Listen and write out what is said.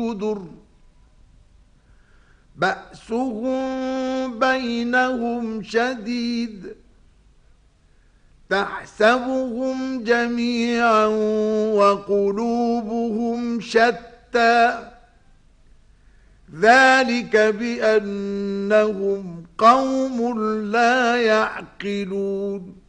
يُدُرٌ بأسهم بينهم شديد تحسبهم جميعا وقلوبهم شتى ذلك بأنهم قوم لا يعقلون